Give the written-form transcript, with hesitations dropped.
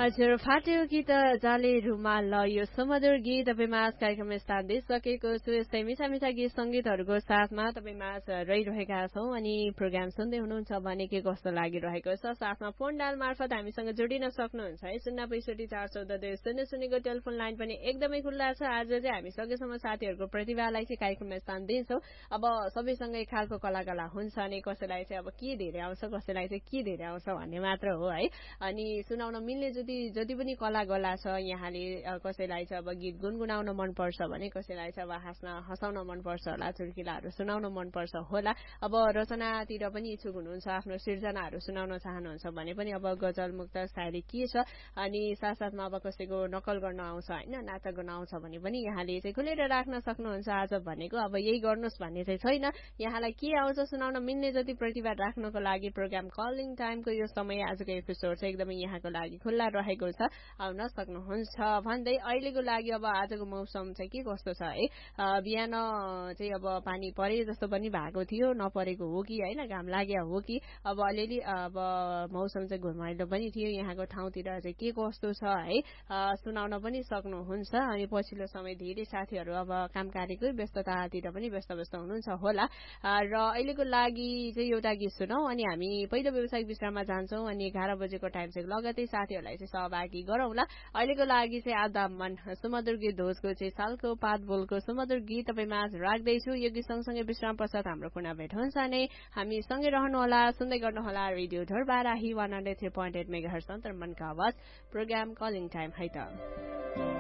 हजुर फाट्यो कि त जाले रुमाल ल यो सुमधुर गीत तपाईँमा कार्यक्रममा स्थान दिइसकेको छु। यस्तै मिठा मिठा गीत सङ्गीतहरूको साथमा तपाईँमा रहिरहेका छौँ अनि प्रोग्राम सुन्दै हुनुहुन्छ भने के कस्तो लागिरहेको छ। साथमा फोन डायल मार्फत हामीसँग जोडिन सक्नुहुन्छ है। 065442000 टेलिफोन लाइन पनि एकदमै खुल्ला छ। आज चाहिँ हामी सकेसम्म साथीहरूको प्रतिभालाई चाहिँ कार्यक्रममा स्थान दिन्छौँ। अब सबैसँग एक खालको कला हुन्छ अनि कसैलाई चाहिँ अब के धेरै आउँछ कसैलाई चाहिँ के धेरै आउँछ भन्ने मात्र हो है। अनि सुनाउन मिल्ने जति पनि कला छ यहाँले कसैलाई चाहिँ अब गीत गुनगुनाउन मनपर्छ भने कसैलाई चाहिँ अब हँसाउन मनपर्छ होला, चुड्किलाहरू सुनाउन मनपर्छ होला। अब रचनातिर पनि इच्छुक हुनुहुन्छ, आफ्नो सिर्जनाहरू सुनाउन चाहनुहुन्छ भने पनि अब गजल मुक्तक शायरी के छ अनि साथसाथमा अब कसैको नकल गर्न आउँछ होइन, नाटक गर्न आउँछ भने पनि यहाँले चाहिँ खुलेर राख्न सक्नुहुन्छ। आज भनेको अब यही गर्नुहोस् भन्ने चाहिँ छैन। यहाँलाई के आउँछ सुनाउन मिल्ने जति प्रतिभा राख्नको लागि प्रोग्राम कलिङ टाइमको यो समय आजको एपिसोड चाहिँ एकदमै यहाँको लागि खुल्ला रहेको छ। आउन सक्नुहुन्छ भन्दै अहिलेको लागि अब आजको मौसम चाहिँ के कस्तो छ है। बिहान चाहिँ अब पानी परे जस्तो पनि भएको थियो, नपरेको हो कि होइन, घाम लाग्यो हो कि अब अलिअलि अब मौसम चाहिँ घुमाइलो पनि थियो। यहाँको ठाउँतिर चाहिँ के कस्तो छ है सुनाउन पनि सक्नुहुन्छ। अनि पछिल्लो समय धेरै साथीहरू अब काम कार्यकै व्यस्ततातिर पनि व्यस्त हुनुहुन्छ होला। र अहिलेको लागि चाहिँ एउटा गीत सुनौँ अनि हामी पहिलो व्यावसायिक विश्राममा जान्छौँ अनि 11 बजेको टाइम चाहिँ लगतै साथीहरूलाई चाहिँ सहभागी गरौँला। अहिलेको लागि चाहिँ आधा मन सुमधुर गीत ढोजको चाहिँ सालको पात बोलको सुमधुर गीत तपाईँमा राख्दैछु। यो गीत सँगसँगै विश्राम पश्चात हाम्रो पुनः भेट हुन्छ नै। हामी सँगै रहनुहोला, सुन्दै गर्नुहोला रेडियो ढोरबाराही 103.8 मेगाहर्ज मनका आवाज प्रोग्राम कलिङ टाइम है त।